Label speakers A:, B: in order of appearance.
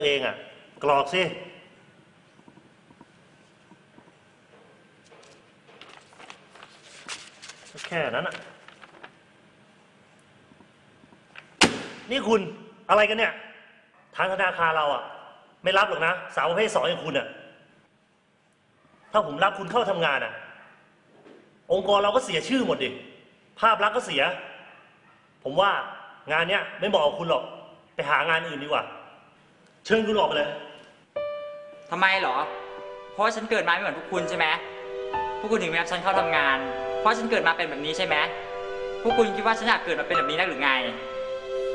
A: เองอ่ะกรอกสิแค่นั้นอ่ะนี่คุณอะไรกันเนี่ยทางธนาคารเราอ่ะไม่รับหรอกนะสาวประเภท 2อย่างคุณอ่ะถ้าผมรับคุณเข้าทำงานอ่ะองค์กรเราก็เสียชื่อหมดดิภาพลักษณ์ก็เสียผมว่างานเนี้ยไม่เหมาะกับคุณหรอกไปหางานอื่นดีกว่าเชิญคุณออกไปเลย
B: ทำไมเหรอเพราะฉันเกิดมาไม่เหมือนพวกคุณใช่ไหมพวกคุณถึงไม่รับฉันเข้าทำงานเพราะฉันเกิดมาเป็นแบบนี้ใช่ไหมพวกคุณคิดว่าฉันอยากเกิดมาเป็นแบบนี้นักหรือไง